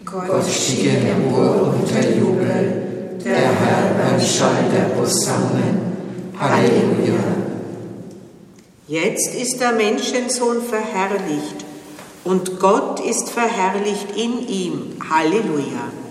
Gott stieg empor unter Jubel, der Herr beim Schall der Posaunen. Halleluja. Jetzt ist der Menschensohn verherrlicht und Gott ist verherrlicht in ihm. Halleluja.